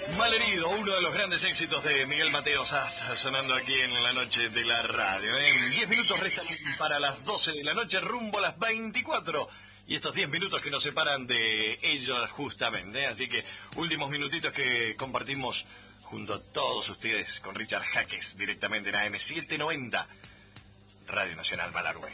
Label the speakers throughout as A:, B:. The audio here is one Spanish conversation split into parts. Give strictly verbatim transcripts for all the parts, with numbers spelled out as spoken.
A: Malherido, uno de los grandes éxitos de Miguel Mateo Sass, sonando aquí en la noche de la radio. En diez minutos restan para las doce de la noche, rumbo a las veinticuatro. Y estos diez minutos que nos separan de ellos justamente. ¿eh? Así que últimos minutitos que compartimos junto a todos ustedes con Richard Jaques, directamente en A M setecientos noventa, Radio Nacional Malargüe.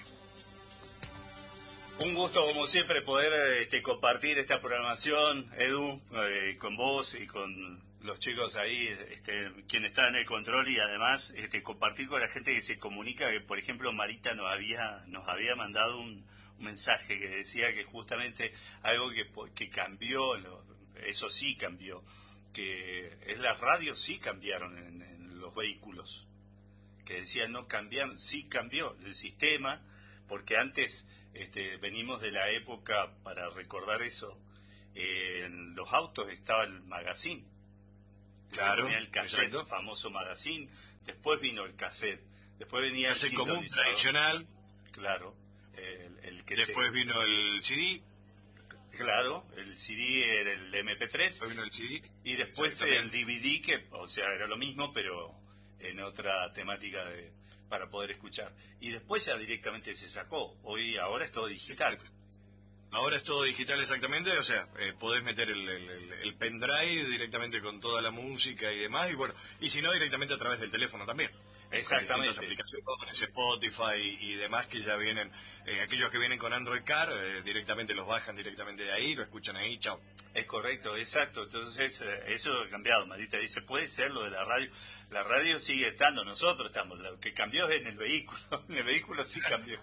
B: Un gusto, como siempre, poder este, compartir esta programación, Edu, eh, con vos y con los chicos ahí, este, quienes están en el control, y además este, compartir con la gente que se comunica, que por ejemplo Marita nos había nos había mandado un, un mensaje que decía que justamente algo que, que cambió, eso sí cambió, que es las radios sí cambiaron en, en los vehículos, que decía no cambiaron, sí cambió el sistema, porque antes... Este, venimos de la época, para recordar eso, eh, en los autos estaba el magazine.
A: Claro,
B: venía el cassette,
A: exacto.
B: El famoso magazine. Después vino el cassette. Después venía
A: cassette
B: el
A: común tradicional.
B: Claro. El, el que
A: Después
B: se...
A: vino el C D.
B: Claro, el C D era el M P tres.
A: Después vino el C D.
B: Y después el D V D, que, o sea, era lo mismo, pero en otra temática de... para poder escuchar. Y después ya directamente se sacó. Hoy, ahora es todo digital.
A: Ahora es todo digital exactamente, o sea, eh, podés meter el, el, el pendrive directamente con toda la música y demás, y bueno, y si no, directamente a través del teléfono también.
B: Exactamente.
A: Con aplicaciones, Spotify y, y demás que ya vienen, eh, aquellos que vienen con Android Car, eh, directamente los bajan directamente de ahí, lo escuchan ahí, chao.
B: Es correcto, exacto. Entonces, eh, eso ha cambiado. Marita dice, puede ser lo de la radio. La radio sigue estando, nosotros estamos. Lo que cambió es en el vehículo. En el vehículo sí cambió.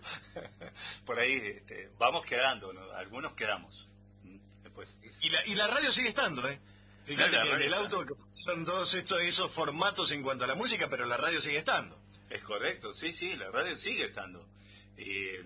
B: Por ahí este, vamos quedando, ¿no? Algunos quedamos. Después.
A: Y la, y la radio sigue estando, ¿eh? Fíjate que en el auto son todos estos, esos formatos en cuanto a la música, pero la radio sigue estando.
B: Es correcto, sí, sí, la radio sigue estando. Eh,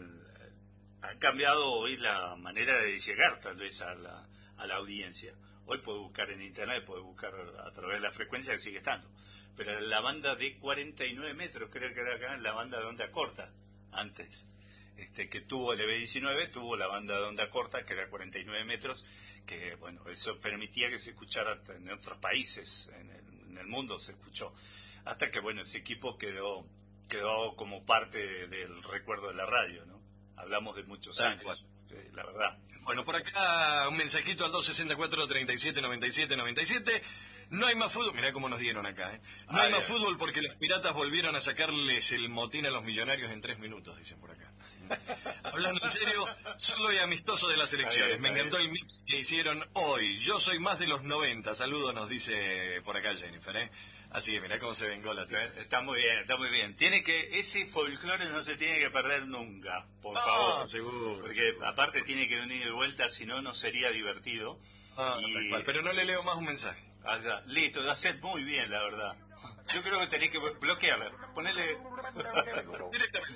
B: ha cambiado hoy la manera de llegar tal vez a la, a la audiencia. Hoy puede buscar en internet, puede buscar a través de la frecuencia, que sigue estando. Pero la banda de cuarenta y nueve metros, creo que era acá, la banda de onda corta, antes. Este, que tuvo el E B diecinueve, tuvo la banda de onda corta, que era cuarenta y nueve metros, que bueno, eso permitía que se escuchara en otros países, en el, en el mundo se escuchó, hasta que bueno, ese equipo quedó quedó como parte de, del recuerdo de la radio, ¿no? Hablamos de muchos
A: Tal
B: años,
A: cual.
B: eh, la verdad.
A: Bueno, por acá un mensajito al dos sesenta y cuatro, treinta y siete, noventa y siete, noventa y siete. No hay más fútbol, mirá cómo nos dieron acá, ¿eh? No
B: Ah,
A: hay más
B: ya.
A: fútbol porque los piratas volvieron a sacarles el motín a los millonarios en tres minutos, dicen por acá. Hablando en serio, solo y amistoso de las elecciones. Me encantó el mix que hicieron hoy. Yo soy más de los noventa. Saludos, nos dice por acá Jennifer, ¿eh? Así es, mirá cómo se vengó la tía.
B: Está muy bien, está muy bien. Tiene que, ese folclore no se tiene que perder nunca, por
A: Ah,
B: favor.
A: seguro.
B: Porque
A: seguro.
B: aparte tiene que venir de vuelta, si no, no sería divertido.
A: Ah,
B: Y-
A: tal cual. Pero no le leo más un mensaje.
B: Allá. Listo, lo haces muy bien, la verdad. Yo creo que tenés que bloquearla. Ponele...
A: Directamente.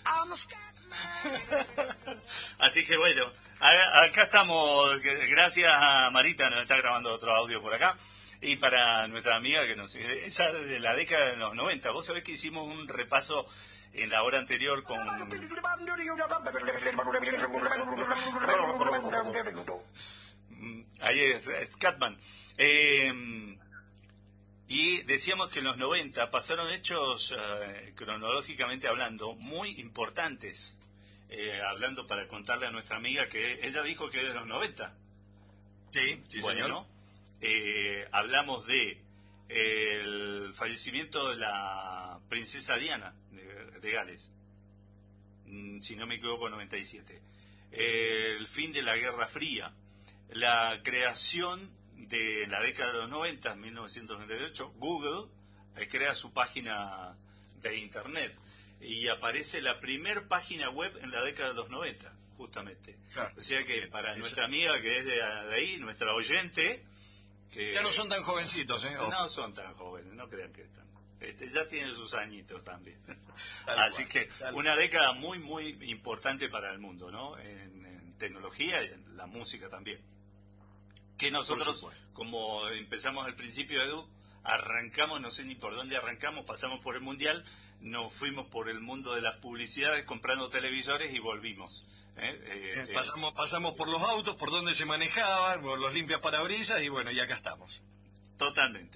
B: Así que bueno, a- acá estamos. Gracias a Marita, nos está grabando otro audio por acá. Y para nuestra amiga que nos... Esa de la década de los noventa. Vos sabés que hicimos un repaso en la hora anterior con... Ahí es, Scatman. Eh, y decíamos que en los noventa pasaron hechos, eh, cronológicamente hablando, muy importantes. Eh, hablando para contarle a nuestra amiga que ella dijo que es de los noventa.
A: Sí, sí,
B: Bueno,
A: señor.
B: ¿no? Eh, hablamos de el fallecimiento de la princesa Diana de, de Gales, mm, si no me equivoco, noventa y siete. Eh, el fin de la Guerra Fría, la creación de la década de los noventa, mil novecientos noventa y ocho, Google eh, crea su página de internet y aparece la primer página web en la década de los noventa, justamente.
A: Claro.
B: O sea que para
A: Eso.
B: nuestra amiga que es de, de ahí, nuestra oyente, que
A: Ya no son tan jovencitos, ¿eh? Ojo.
B: no son tan jóvenes, no crean que están. Este, ya tienen sus añitos también.
A: Tal
B: Así
A: cual,
B: que
A: tal
B: una década muy, muy importante para el mundo, ¿no? En, en tecnología y en la música también. Que nosotros,
A: supuesto.
B: como empezamos al principio, Edu, arrancamos, no sé ni por dónde arrancamos, pasamos por el Mundial, nos fuimos por el mundo de las publicidades comprando televisores y volvimos. ¿eh? Este,
A: Pasamos, pasamos por los autos, por donde se manejaban, por los limpias parabrisas y bueno, y acá estamos.
B: Totalmente.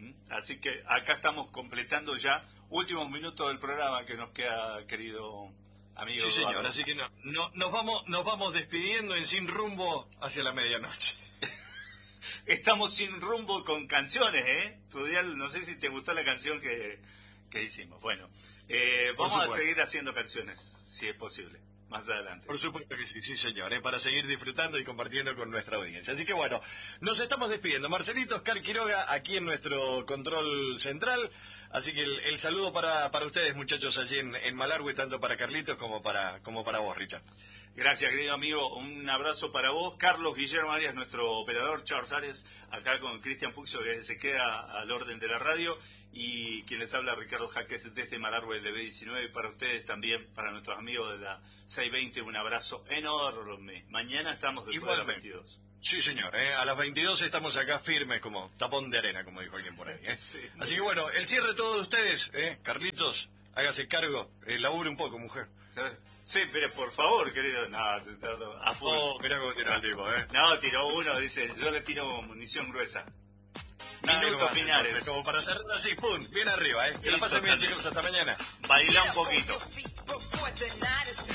B: ¿Mm? Así que acá estamos completando ya últimos minutos del programa que nos queda, querido amigo.
A: Sí, señor,
B: Eduardo.
A: así que no, no, nos vamos nos vamos despidiendo en Sin Rumbo hacia la medianoche.
B: Estamos sin rumbo con canciones, ¿eh? Tudial, no sé si te gustó la canción que, que hicimos. Bueno, eh, vamos a seguir haciendo canciones, si es posible, más adelante.
A: Por supuesto que sí, sí señor, ¿eh? Para seguir disfrutando y compartiendo con nuestra audiencia. Así que bueno, nos estamos despidiendo. Marcelito Oscar Quiroga, aquí en nuestro control central. Así que el, el saludo para, para ustedes, muchachos, allí en, en Malargüe, tanto para Carlitos como para, como para vos, Richard.
B: Gracias, querido amigo. Un abrazo para vos. Carlos Guillermo Arias, nuestro operador, Charles Arias, acá con Cristian Puxo, que se queda al orden de la radio. Y quien les habla, Ricardo Jaques, desde Malargüe, del B diecinueve. Para ustedes también, para nuestros amigos de la seiscientos veinte, un abrazo enorme. Mañana estamos después de las veintidós.
A: Sí, señor. ¿eh? A las veintidós estamos acá firmes como tapón de arena, como dijo alguien por ahí. ¿eh? Sí, Así que bueno, el cierre de todos ustedes, ¿eh? Carlitos, hágase cargo. Eh, labure un poco, mujer.
B: Sí, pero por favor, querido. No, a full.
A: Oh, mirá cómo tiró el tipo, ¿eh?
B: No, tiró uno, dice, yo le tiro munición gruesa. Minutos
A: no
B: finales.
A: Entonces, como para cerrar así, pum, bien arriba, ¿eh? Que la pasen bien, chicos, hasta mañana.
B: Baila un poquito.